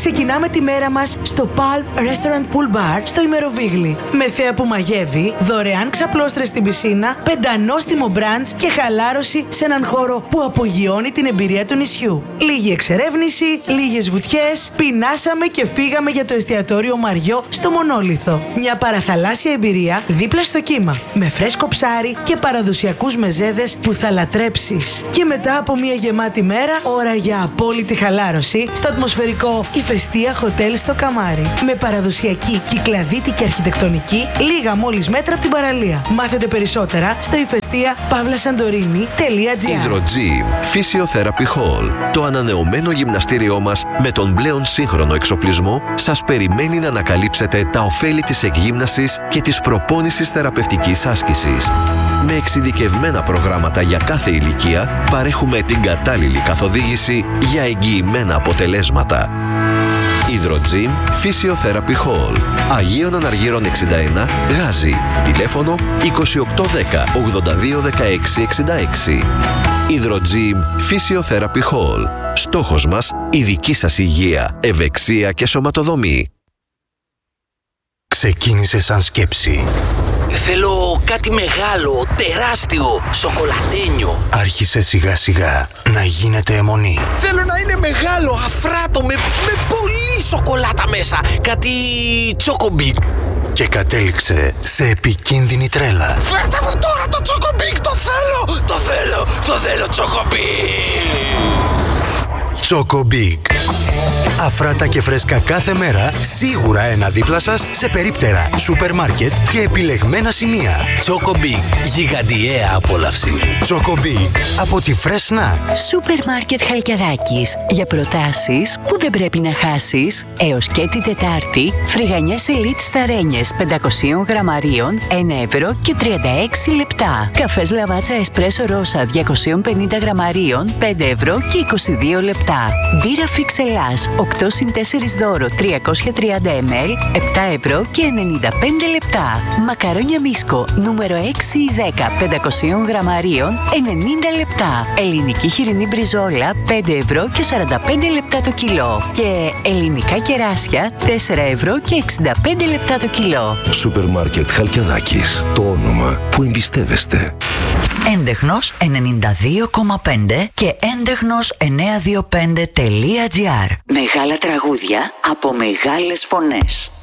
Ξεκινάμε τη μέρα μας στο Palm Restaurant Pool Bar στο Ημεροβίγλι. Με θέα που μαγεύει, δωρεάν ξαπλώστρες στην πισίνα, πεντανόστιμο μπραντς και χαλάρωση σε έναν χώρο που απογειώνει την εμπειρία του νησιού. Λίγη εξερεύνηση, λίγες βουτιές, πεινάσαμε και φύγαμε για το εστιατόριο Μαριό στο Μονόλιθο. Μια παραθαλάσσια εμπειρία δίπλα στο κύμα, με φρέσκο ψάρι και παραδοσιακούς μεζέδες που θα λατρέψεις. Και μετά από μια γεμάτη μέρα, ώρα για απόλυτη χαλάρωση στο ατμοσφαιρικό Ηφαιστία Hotel στο Καμάρι. Με παραδοσιακή κυκλαδίτικη αρχιτεκτονική, λίγα μόλις μέτρα από την παραλία. Μάθετε περισσότερα στο ηφαιστία-santorini.gr. Hydrogym Physiotherapy Hall. Το ανανεωμένο γυμναστήριό μας με τον πλέον σύγχρονο εξοπλισμό σας περιμένει να ανακαλύψετε τα ωφέλη της εκγύμνασης και της προπόνησης θεραπευτικής άσκησης. Με εξειδικευμένα προγράμματα για κάθε ηλικία, παρέχουμε την κατάλληλη καθοδήγηση για εγγυημένα αποτελέσματα. Hydrogym Physiotherapy Hall. Αγίων Αναργύρων 61, Γάζι. Τηλέφωνο 2810 82 16 66. Hydrogym Physiotherapy Hall. Στόχος μας, η δική σας υγεία, ευεξία και σωματοδομή. Ξεκίνησε σαν σκέψη. Θέλω κάτι μεγάλο, τεράστιο, σοκολατένιο. Άρχισε σιγά σιγά να γίνεται αιμονή. Θέλω να είναι μεγάλο, αφράτο, με πολύ σοκολάτα μέσα. Κάτι τσοκομπίκ. Και κατέληξε σε επικίνδυνη τρέλα. Φέρτε μου τώρα το τσοκομπίκ, το θέλω τσοκομπίκ. Τσοκομπίκ. Αφράτα και φρέσκα κάθε μέρα, σίγουρα ένα δίπλα σας σε περίπτερα, σούπερ μάρκετ και επιλεγμένα σημεία. Τσοκομπίκ, γιγαντιαία απόλαυση. Τσοκομπίκ, από τη Fresh Snack. Σούπερ μάρκετ Χαλκιδάκης. Για προτάσεις που δεν πρέπει να χάσεις, έως και την Τετάρτη, φρυγανιές Elite Σταρένιες 500 γραμμαρίων, 1 ευρώ και 36 λεπτά. Καφές Λαβάτσα Εσπρέσο Ρώσα 250 γραμμαρίων, 5 ευρώ και 22 λεπτά. Μπύρα Fix Ελλάς 8 συν 4 δώρο 330 ml, 7 ευρώ και 95 λεπτά. Μακαρόνια Μίσκο νούμερο 6 ή 10 500 γραμμαρίων, 90 λεπτά. Ελληνική χοιρινή μπριζόλα 5 ευρώ και 45 λεπτά το κιλό. Και ελληνικά κεράσια 4 ευρώ και 65 λεπτά το κιλό. Σούπερ μάρκετ Χαλκιδάκης. Το όνομα που εμπιστεύεστε. Έντεχνος 92,5 και έντεχνος 925.gr. Μεγάλα τραγούδια από μεγάλες φωνές.